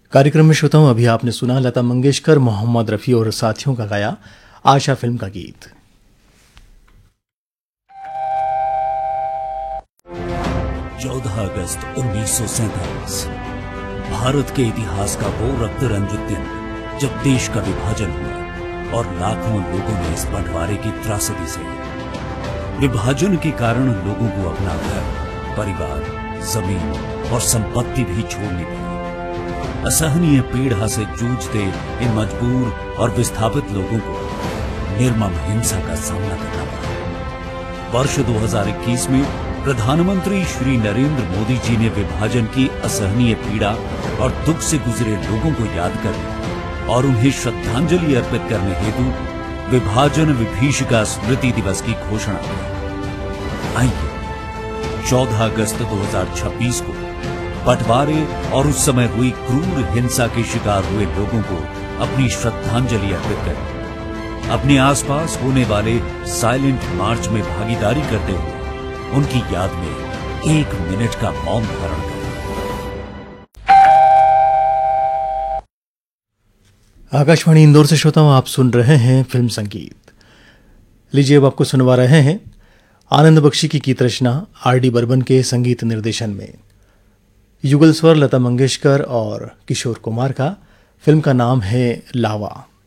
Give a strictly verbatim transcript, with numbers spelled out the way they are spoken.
कार्यक्रम में श्रोताओं अभी आपने सुना लता मंगेशकर, मोहम्मद रफ़ी और साथियों का गाया आशा फिल्म का गीत। चौदह अगस्त उन्नीस सौ सैंतालीस भारत के इतिहास का वो रक्त रंजित दिन जब देश का विभाजन हुआ और लाखों लोगों ने इस बंटवारे की त्रासदी सही। विभाजन के कारण लोगों को अपना घर, परिवार, जमीन और संपत्ति भी छोड़नी पड़ी। असहनीय पीड़ा से जूझते इन मजबूर और विस्थापित लोगों को निर्मम हिंसा का सामना करना पड़ा। वर्ष दो हज़ार इक्कीस में प्रधानमंत्री श्री नरेंद्र मोदी जी ने विभाजन की असहनीय पीड़ा और दुख से गुजरे लोगों को याद करने और उन्हें श्रद्धांजलि अर्पित करने हेतु विभाजन विभीषिका स्मृति दिवस की घोषणा की। आइए चौदह अगस्त दो हज़ार छब्बीस को बंटवारे और उस समय हुई क्रूर हिंसा के शिकार हुए लोगों को अपनी श्रद्धांजलि अर्पित करें। अपने आसपास होने वाले साइलेंट मार्च में भागीदारी करते हुए उनकी याद में एक मिनट का मौन धारण करें। आकाशवाणी इंदौर से श्रोताओं आप सुन रहे हैं फिल्म संगीत। लीजिए अब आपको सुनवा रहे हैं आनंद बख्शी की गीत रचना आर डी बर्मन के संगीत निर्देशन में। युगल स्वर लता मंगेशकर और किशोर कुमार का। फिल्म का नाम है लावा।